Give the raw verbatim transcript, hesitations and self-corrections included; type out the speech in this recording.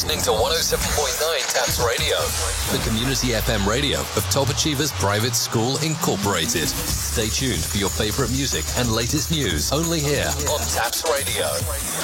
listening to one oh seven point nine Taps Radio, the community F M radio of Top Achievers Private School Incorporated. Stay tuned for your favorite music and latest news only here on Taps Radio.